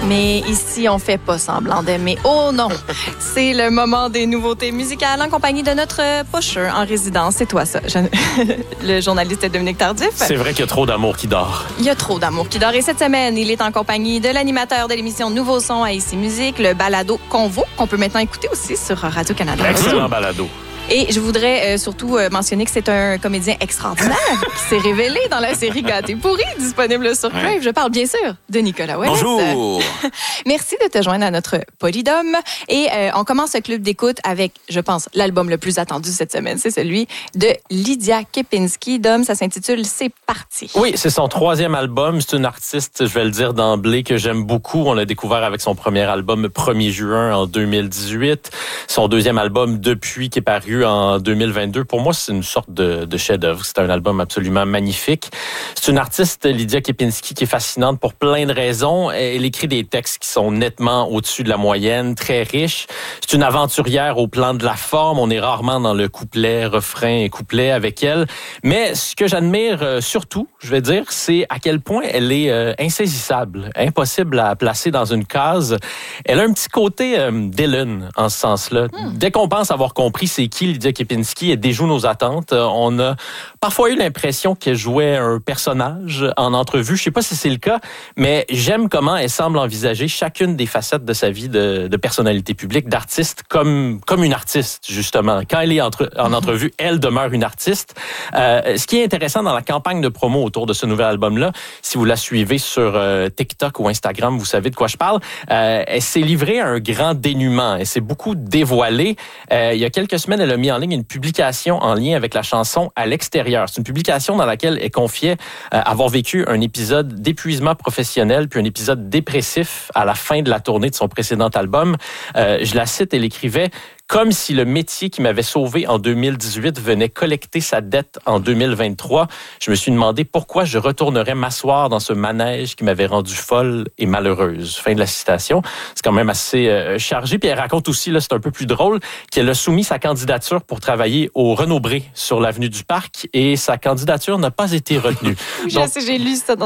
Mais ici, on fait pas semblant d'aimer. Oh non! C'est le moment des nouveautés musicales en compagnie de notre pusher en résidence. C'est toi, ça, le journaliste Dominique Tardif. C'est vrai qu'il y a trop d'amour qui dort. Il y a trop d'amour qui dort. Et cette semaine, il est en compagnie de l'animateur de l'émission Nouveau Son à ICI Musique, le balado Convo, qu'on peut maintenant écouter aussi sur Radio-Canada. Excellent balado. Et je voudrais surtout mentionner que c'est un comédien extraordinaire qui s'est révélé dans la série Gâté pourri, disponible sur Crave. Je parle bien sûr de Nicolas Ouellet. Bonjour! Merci de te joindre à notre Polydome. Et on commence ce club d'écoute avec, je pense, l'album le plus attendu cette semaine. C'est celui de Lydia Kepinski. Dom, ça s'intitule « C'est parti ». Oui, c'est son 3e album. C'est une artiste, je vais le dire d'emblée, que j'aime beaucoup. On l'a découvert avec son premier album 1er juin en 2018. Son 2e album depuis qui est paru en 2022. Pour moi, c'est une sorte de chef-d'œuvre. C'est un album absolument magnifique. C'est une artiste, Lydia Kepinski, qui est fascinante pour plein de raisons. Elle écrit des textes qui sont nettement au-dessus de la moyenne, très riches. C'est une aventurière au plan de la forme. On est rarement dans le couplet, refrain et couplet avec elle. Mais ce que j'admire surtout, je vais dire, c'est à quel point elle est insaisissable, impossible à placer dans une case. Elle a un petit côté Dylan en ce sens-là. Dès qu'on pense avoir compris c'est qui Lydia Kepinski, elle déjoue nos attentes. On a parfois eu l'impression qu'elle jouait un personnage en entrevue. Je sais pas si c'est le cas, mais j'aime comment elle semble envisager chacune des facettes de sa vie de personnalité publique, d'artiste, comme une artiste, justement. Quand elle est en entrevue, elle demeure une artiste. Ce qui est intéressant dans la campagne de promo autour de ce nouvel album-là, si vous la suivez sur TikTok ou Instagram, vous savez de quoi je parle, elle s'est livrée à un grand dénuement. Elle s'est beaucoup dévoilée. Il y a quelques semaines, elle a mis en ligne une publication en lien avec la chanson « À l'extérieur ». C'est une publication dans laquelle elle confiait avoir vécu un épisode d'épuisement professionnel puis un épisode dépressif à la fin de la tournée de son précédent album. Je la cite, elle écrivait « Comme si le métier qui m'avait sauvé en 2018 venait collecter sa dette en 2023. Je me suis demandé pourquoi je retournerais m'asseoir dans ce manège qui m'avait rendu folle et malheureuse. » Fin de la citation. C'est quand même assez chargé. Puis elle raconte aussi, là, c'est un peu plus drôle, qu'elle a soumis sa candidature pour travailler au Renaud-Bré sur l'avenue du Parc et sa candidature n'a pas été retenue. J'ai lu ça dans